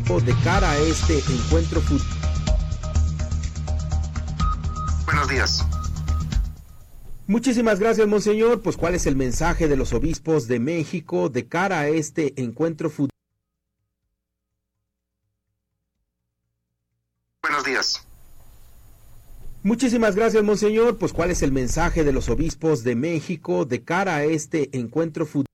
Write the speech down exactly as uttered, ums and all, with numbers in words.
de cara a este encuentro futuro. Buenos días. Muchísimas gracias, monseñor. Pues, ¿cuál es el mensaje de los obispos de México de cara a este encuentro futuro? Buenos días. Muchísimas gracias, monseñor. Pues, ¿cuál es el mensaje de los obispos de México de cara a este encuentro futuro?